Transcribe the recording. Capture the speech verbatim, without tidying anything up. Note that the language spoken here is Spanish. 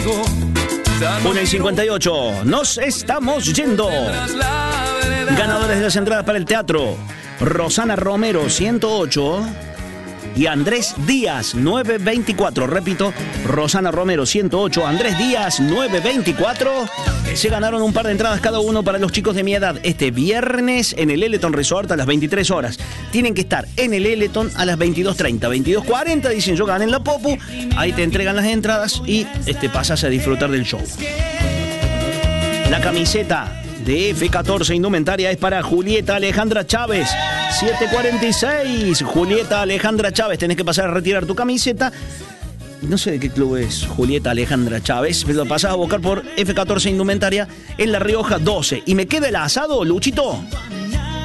una y cincuenta y ocho. Nos estamos yendo. Ganadores de las entradas para el teatro: Rosana Romero, ciento ocho. Y Andrés Díaz, novecientos veinticuatro. Repito, Rosana Romero, ciento ocho. Andrés Díaz, novecientos veinticuatro. Se ganaron un par de entradas cada uno para los chicos de mi edad este viernes en el Eleton Resort a las veintitrés horas. Tienen que estar en el Eleton a las veintidós treinta, veintidós cuarenta. Dicen yo gané en la Popu. Ahí te entregan las entradas y este, pasas a disfrutar del show. La camiseta de F catorce Indumentaria es para Julieta Alejandra Chávez, siete cuarenta y seis. Julieta Alejandra Chávez, tenés que pasar a retirar tu camiseta. No sé de qué club es Julieta Alejandra Chávez, pero pasás a buscar por F catorce Indumentaria en La Rioja doce. ¿Y me queda el asado, Luchito?